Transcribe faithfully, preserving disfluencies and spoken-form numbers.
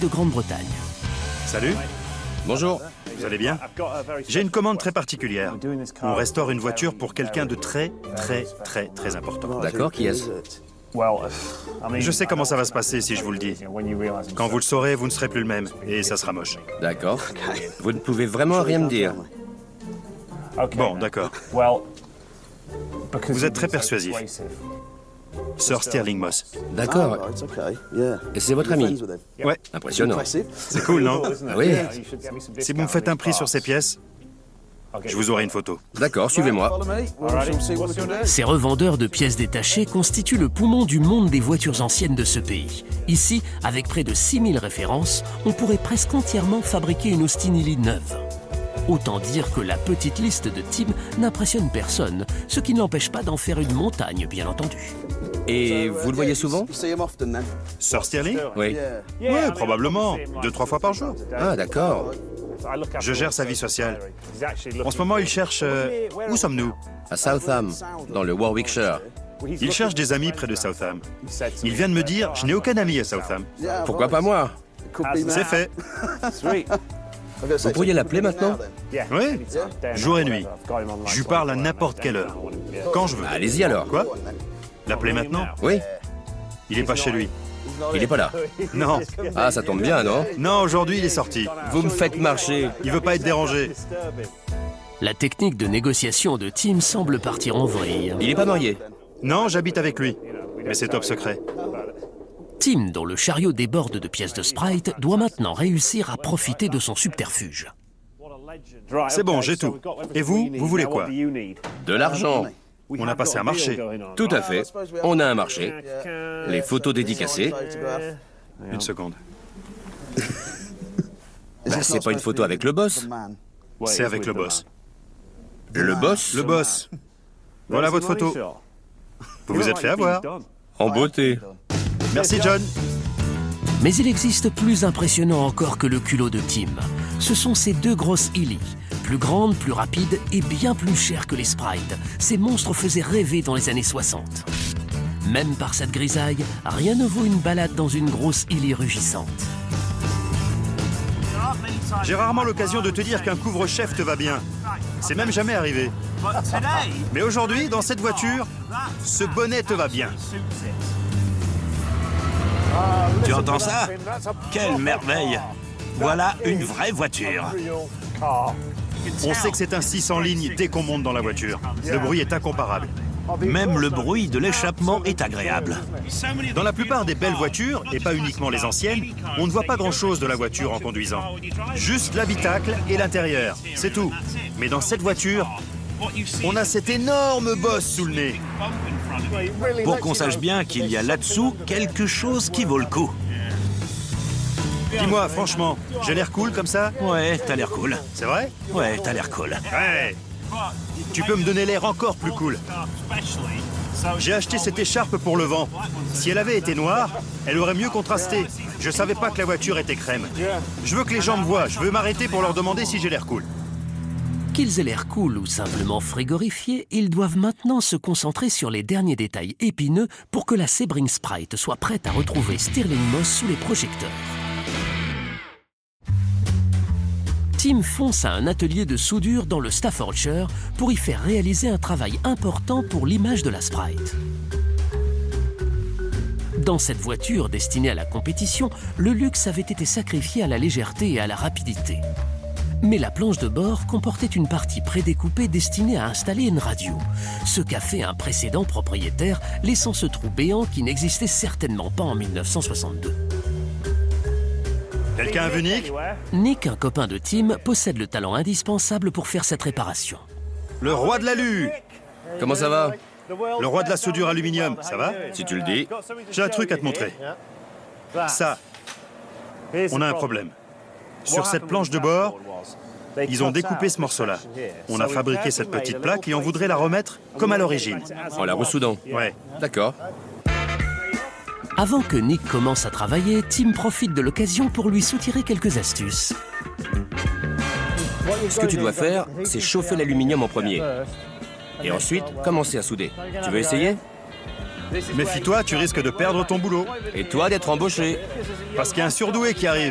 de Grande-Bretagne. Salut. Bonjour. Vous allez bien? J'ai une commande très particulière. On restaure une voiture pour quelqu'un de très, très, très, très important. D'accord, qui est-ce? Je sais comment ça va se passer si je vous le dis. Quand vous le saurez, vous ne serez plus le même. Et ça sera moche. D'accord. Vous ne pouvez vraiment rien me dire. Bon, d'accord. Vous êtes très persuasif. Sir Stirling Moss. D'accord. Et c'est votre ami? Ouais. Impressionnant. C'est cool, non? Ah oui. Si vous me faites un prix sur ces pièces, je vous aurai une photo. D'accord, suivez-moi. Ces revendeurs de pièces détachées constituent le poumon du monde des voitures anciennes de ce pays. Ici, avec près de six mille références, on pourrait presque entièrement fabriquer une Austin Healey neuve. Autant dire que la petite liste de Tim n'impressionne personne, ce qui ne l'empêche pas d'en faire une montagne, bien entendu. Et vous le voyez souvent? Sir Stirling? Oui. Ouais, probablement. Deux, trois fois par jour. Ah, d'accord. Je gère sa vie sociale. En ce moment, il cherche... euh, Où sommes-nous? À Southam, dans le Warwickshire. Il cherche des amis près de Southam. Il vient de me dire, je n'ai aucun ami à Southam. Pourquoi pas moi? C'est fait. Vous pourriez l'appeler maintenant? Oui, jour et nuit. Je lui parle à n'importe quelle heure. Quand je veux. Allez-y alors. Quoi? L'appeler maintenant? Oui. Il est pas chez lui. Il est pas là. Non. Ah, ça tombe bien, non? Non, aujourd'hui, il est sorti. Vous me faites marcher. Il veut pas être dérangé. La technique de négociation de Tim semble partir en vrille. Il est pas marié? Non, j'habite avec lui. Mais c'est top secret. Tim, dont le chariot déborde de pièces de Sprite, doit maintenant réussir à profiter de son subterfuge. C'est bon, j'ai tout. Et vous, vous voulez quoi? De l'argent. On a passé un marché. Tout à fait. On a un marché. Les photos dédicacées. Une seconde. Bah, c'est pas une photo avec le boss. C'est avec le boss. Le boss? Le boss. Voilà votre photo. Vous vous êtes fait avoir. En beauté. Merci, John. Mais il existe plus impressionnant encore que le culot de Tim. Ce sont ces deux grosses Healey, plus grandes, plus rapides et bien plus chères que les Sprite. Ces monstres faisaient rêver dans les années soixante. Même par cette grisaille, rien ne vaut une balade dans une grosse Healey rugissante. J'ai rarement l'occasion de te dire qu'un couvre-chef te va bien. C'est même jamais arrivé. Mais aujourd'hui, dans cette voiture, ce bonnet te va bien. Tu entends ça? Quelle merveille! Voilà une vraie voiture. On sait que c'est un six en ligne dès qu'on monte dans la voiture. Le bruit est incomparable. Même le bruit de l'échappement est agréable. Dans la plupart des belles voitures, et pas uniquement les anciennes, on ne voit pas grand-chose de la voiture en conduisant. Juste l'habitacle et l'intérieur, c'est tout. Mais dans cette voiture, on a cet énorme boss sous le nez. Pour qu'on sache bien qu'il y a là-dessous quelque chose qui vaut le coup. Dis-moi, franchement, j'ai l'air cool comme ça? Ouais, t'as l'air cool. C'est vrai? Ouais, t'as l'air cool. Ouais. Tu peux me donner l'air encore plus cool. J'ai acheté cette écharpe pour le vent. Si elle avait été noire, elle aurait mieux contrasté. Je savais pas que la voiture était crème. Je veux que les gens me voient. Je veux m'arrêter pour leur demander si j'ai l'air cool. Qu'ils aient l'air cool ou simplement frigorifiés, ils doivent maintenant se concentrer sur les derniers détails épineux pour que la Sebring Sprite soit prête à retrouver Stirling Moss sous les projecteurs. Tim fonce à un atelier de soudure dans le Staffordshire pour y faire réaliser un travail important pour l'image de la Sprite. Dans cette voiture destinée à la compétition, le luxe avait été sacrifié à la légèreté et à la rapidité. Mais la planche de bord comportait une partie prédécoupée destinée à installer une radio. Ce qu'a fait un précédent propriétaire, laissant ce trou béant qui n'existait certainement pas en mille neuf cent soixante-deux. Quelqu'un a vu Nick? Nick, un copain de Tim, possède le talent indispensable pour faire cette réparation. Le roi de l'alu! Comment ça va? Le roi de la soudure aluminium, ça va? Si tu le dis. J'ai un truc à te montrer. Ça, on a un problème. Sur cette planche de bord, ils ont découpé ce morceau-là. On a fabriqué cette petite plaque et on voudrait la remettre comme à l'origine. En la ressoudant. Ouais. D'accord. Avant que Nick commence à travailler, Tim profite de l'occasion pour lui soutirer quelques astuces. Ce que tu dois faire, c'est chauffer l'aluminium en premier. Et ensuite, commencer à souder. Tu veux essayer? Méfie-toi, tu risques de perdre ton boulot. Et toi d'être embauché. Parce qu'il y a un surdoué qui arrive.